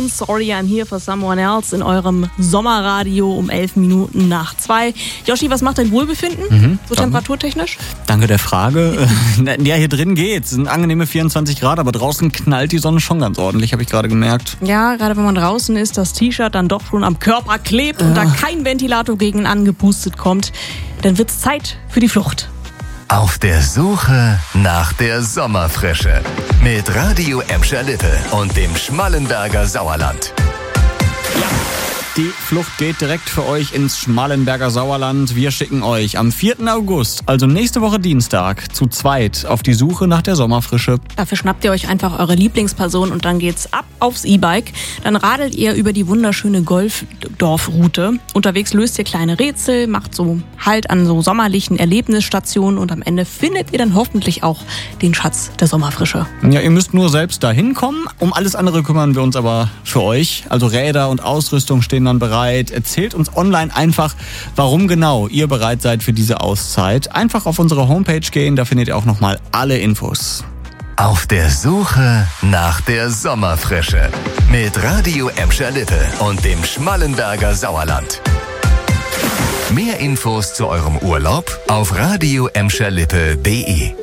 Stone, Sorry I'm Here for Someone Else in eurem Sommerradio um 11 Minuten nach 2. Joshi, was macht dein Wohlbefinden, so temperaturtechnisch? Danke der Frage. Ja, hier drin geht's. Es sind angenehme 24 Grad, aber draußen knallt die Sonne schon ganz ordentlich, habe ich gerade gemerkt. Ja, gerade wenn man draußen ist, das T-Shirt dann doch schon am Körper klebt und da kein Ventilator gegen angepustet kommt, dann wird's Zeit für die Flucht. Auf der Suche nach der Sommerfrische mit Radio Emscher-Lippe und dem Schmallenberger Sauerland. Die Flucht geht direkt für euch ins Schmallenberger Sauerland. Wir schicken euch am 4. August, also nächste Woche Dienstag, zu zweit auf die Suche nach der Sommerfrische. Dafür schnappt ihr euch einfach eure Lieblingsperson und dann geht's ab aufs E-Bike. Dann radelt ihr über die wunderschöne Golfdorfroute. Unterwegs löst ihr kleine Rätsel, macht so Halt an so sommerlichen Erlebnisstationen und am Ende findet ihr dann hoffentlich auch den Schatz der Sommerfrische. Ja, ihr müsst nur selbst dahin kommen. Um alles andere kümmern wir uns aber für euch. Also Räder und Ausrüstung stehen dann bereit. Erzählt uns online einfach, warum genau ihr bereit seid für diese Auszeit. Einfach auf unsere Homepage gehen, da findet ihr auch nochmal alle Infos. Auf der Suche nach der Sommerfrische mit Radio Emscher-Lippe und dem Schmallenberger Sauerland. Mehr Infos zu eurem Urlaub auf radioemscherlippe.de.